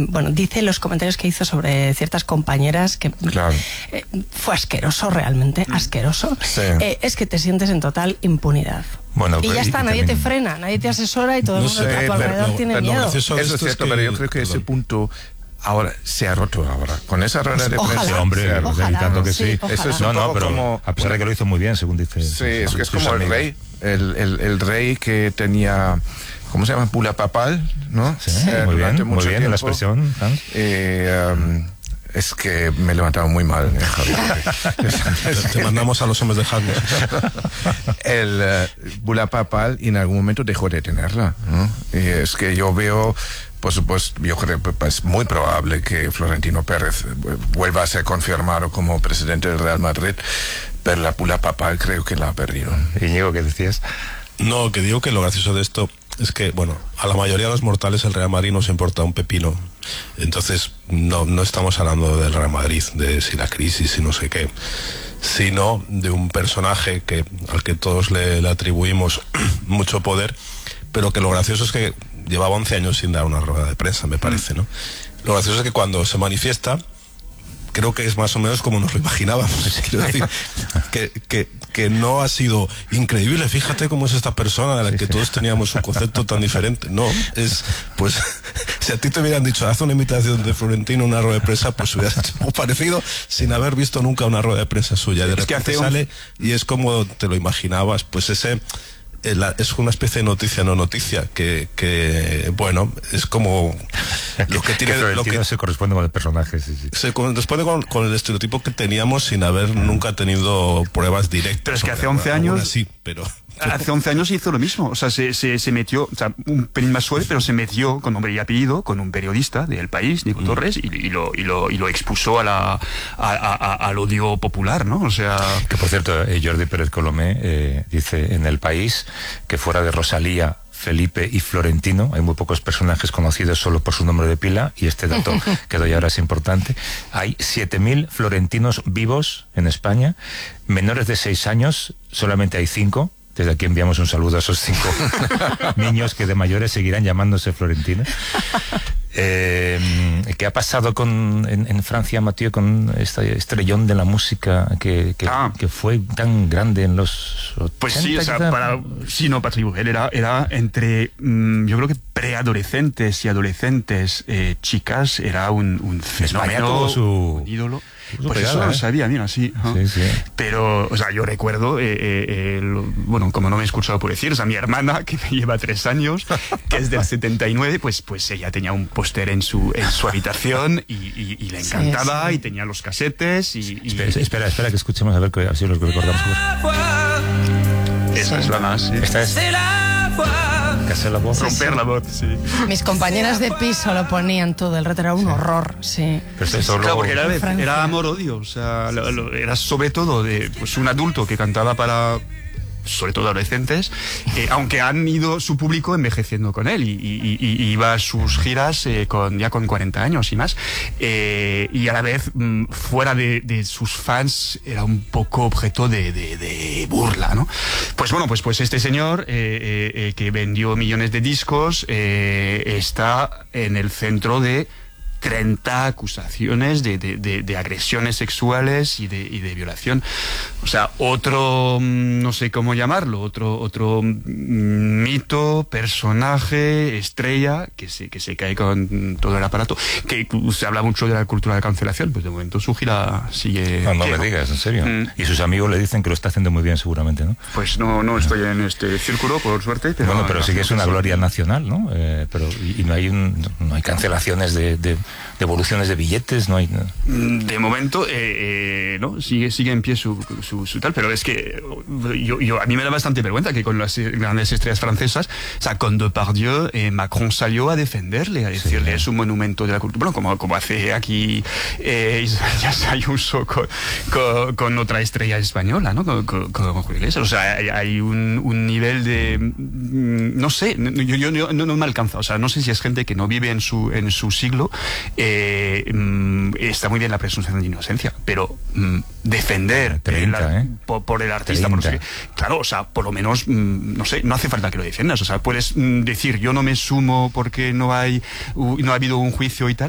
bueno, dice los comentarios que hizo sobre ciertas compañeras que Claro. Fue asqueroso, realmente, asqueroso. Sí. Es que te sientes en total impunidad. Bueno, y ya está, nadie te frena, nadie te asesora y todo el mundo a tu alrededor tiene miedo. Eso es cierto, pero yo creo que ese punto ahora se ha roto ahora. Con esa rueda de Ojalá. prensa. Hombre, evitando que sí. ojalá. Eso es un poco pero como... a pesar de que lo hizo muy bien, según dice. Sí, es que es sus como el amigos. rey. El rey que tenía... ¿Cómo se llama? Bula papal, ¿no? Sí, muy Durante bien, mucho muy bien tiempo. la expresión, Hans. Es que me he levantado muy mal, Javier. Te mandamos a los hombres de Harvard. El bula papal en algún momento dejó de tenerla, ¿no? Y es que yo veo, por supuesto, yo creo que es muy probable que Florentino Pérez vuelva a ser confirmado como presidente del Real Madrid, pero la bula papal creo que la ha perdido. Íñigo, ¿qué decías? No, que digo que lo gracioso de esto es que, bueno, a la mayoría de los mortales el Real Madrid nos importa un pepino. Entonces, no estamos hablando del Real Madrid, de si la crisis y no sé qué, sino de un personaje al que todos le atribuimos mucho poder, pero que lo gracioso es que llevaba 11 años sin dar una rueda de prensa, me parece, ¿no? Lo gracioso es que cuando se manifiesta, creo que es más o menos como nos lo imaginábamos. Quiero decir, que no ha sido increíble, fíjate cómo es esta persona de la que todos teníamos un concepto tan diferente. No, es, pues, si a ti te hubieran dicho, haz una imitación de Florentino en una rueda de prensa, pues hubieras hecho algo parecido sin haber visto nunca una rueda de prensa suya. De repente sale y es como te lo imaginabas, pues ese... es una especie de noticia no noticia que bueno, es como lo que tiene que lo que se corresponde con el personaje, sí. se corresponde con el estereotipo que teníamos sin haber nunca tenido pruebas directas. Pero es que hace 11 años sí, pero hace 11 años hizo lo mismo, o sea, se metió, o sea, un pelín más suave, pero se metió con nombre y apellido con un periodista del País, Nico Torres, y lo expuso al odio popular, ¿no? O sea... Que por cierto, Jordi Pérez Colomé dice en El País que fuera de Rosalía, Felipe y Florentino, hay muy pocos personajes conocidos solo por su nombre de pila, y este dato que doy ahora es importante. Hay 7.000 florentinos vivos en España, menores de 6 años, solamente hay 5. Desde aquí enviamos un saludo a esos 5 niños que de mayores seguirán llamándose Florentino. ¿Qué ha pasado en Francia, Mathieu, con este estrellón de la música que fue tan grande en los 80? Pues sí, o sea, Patrick Bruel era entre, yo creo que preadolescentes y adolescentes, chicas, era un fenómeno, un ídolo. Pues pegada, eso no lo sabía, mira, sí. Sí. Pero, o sea, yo recuerdo, bueno, como no me he escuchado por decir, o sea, mi hermana, que me lleva 3 años, que es del 79, pues ella tenía un póster en su habitación y le encantaba, sí. y tenía los casetes Espera, que escuchemos a ver si los recordamos. Esa es la más, sí. Esta es... Casser la voz. Romper la voz, sí. Mis compañeras de piso lo ponían todo el rato, era un horror, sí. Pero eso Claro, porque Francia. era amor-odio, o sea, era sobre todo de pues, un adulto que cantaba para, sobre todo adolescentes, aunque han ido su público envejeciendo con él y iba a sus giras ya con 40 años y más, y a la vez fuera de sus fans era un poco objeto de burla, ¿no? Pues bueno, pues este señor que vendió millones de discos está en el centro de 30 acusaciones de agresiones sexuales y de violación. O sea, otro, no sé cómo llamarlo, otro mito, personaje, estrella, que se cae con todo el aparato. Que se habla mucho de la cultura de cancelación, pues de momento su gira sigue... No me digas, en serio. Y sus amigos le dicen que lo está haciendo muy bien, seguramente, ¿no? Pues no estoy en este círculo, por suerte. Pero bueno, pero sí que es una gloria nacional, ¿no? Pero no hay cancelaciones de devoluciones de billetes, no hay... De momento, no, sigue en pie su tal, pero es que a mí me da bastante vergüenza que con las grandes estrellas francesas, o sea, con Depardieu, Macron salió a defenderle, a decirle es un monumento de la cultura, bueno, como hace aquí Isabel Ayuso con otra estrella española, ¿no? Con Julio Iglesias. O sea, hay un nivel de... no sé, yo no me alcanza, o sea, no sé si es gente que no vive en su siglo. Está muy bien la presunción de inocencia, pero defender 30, por el artista, 30. Claro, o sea, por lo menos, no sé, no hace falta que lo defiendas, o sea, puedes decir yo no me sumo porque no ha habido un juicio y tal,